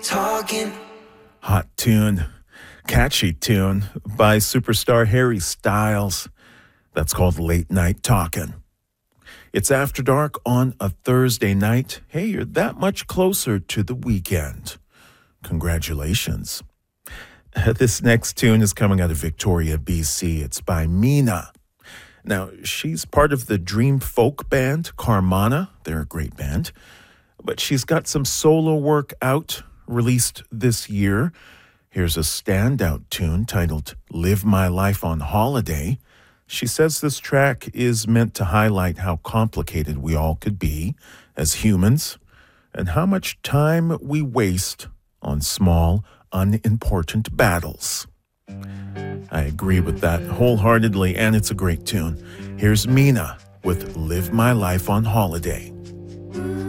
talking. Hot tune, catchy tune by superstar Harry Styles. That's called Late Night Talkin'. It's After Dark on a Thursday night. Hey, you're that much closer to the weekend. Congratulations. This next tune is coming out of Victoria, BC. It's by Mina. Now, she's part of the dream folk band Carmana. They're a great band. But she's got some solo work out, released this year. Here's a standout tune titled Live My Life on Holiday. She says this track is meant to highlight how complicated we all could be as humans and how much time we waste on small, unimportant battles. I agree with that wholeheartedly, and it's a great tune. Here's Mina with Live My Life on Holiday.